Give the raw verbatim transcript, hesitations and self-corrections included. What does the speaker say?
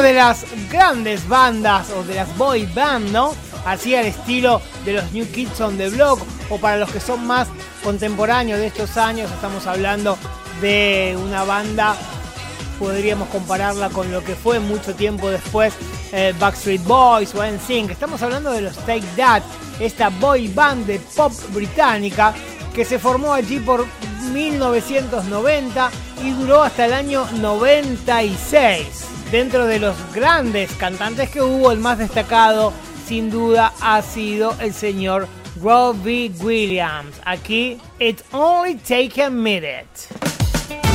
una de las grandes bandas o de las boy band, ¿no? Así al estilo de los New Kids on the Block, o para los que son más contemporáneos de estos años, estamos hablando de una banda, podríamos compararla con lo que fue mucho tiempo después eh, Backstreet Boys o N Sync. Estamos hablando de los Take That, esta boy band de pop británica que se formó allí por mil novecientos noventa y duró hasta el año noventa y seis. Dentro de los grandes cantantes que hubo, el más destacado sin duda ha sido el señor Robbie Williams. Aquí, It Only Take a Minute.